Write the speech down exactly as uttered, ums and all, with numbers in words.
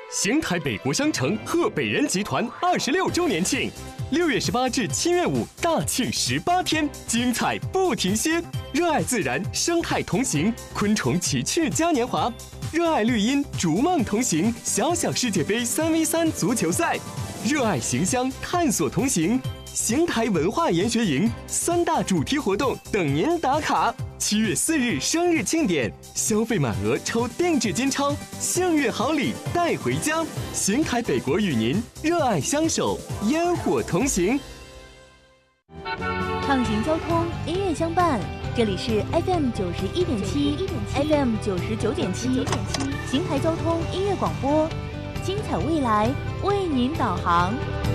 邢台北国商城贺北人集团二十六周年庆，六月十八至七月五大庆十八天，精彩不停歇。热爱自然，生态同行，昆虫奇趣嘉年华；热爱绿荫，逐梦同行，小小世界杯三 v 三足球赛；热爱行乡，探索同行。邢台文化研学营三大主题活动等您打卡。七月四日生日庆典，消费满额抽定制金钞，幸运好礼带回家。邢台北国与您热爱相守，烟火同行。 畅行交通，音乐相伴。这里是 F M 九十一点七 ，F M 九十九点七，邢台交通音乐广播，精彩未来为您导航。